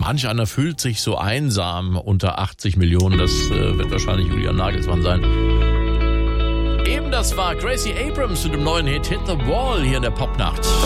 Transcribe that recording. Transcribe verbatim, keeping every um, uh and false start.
Manch einer fühlt sich so einsam unter achtzig Millionen. Das äh, wird wahrscheinlich Julian Nagelsmann sein. Eben das war Gracie Abrams mit dem neuen Hit Hit the Wall hier in der Popnacht.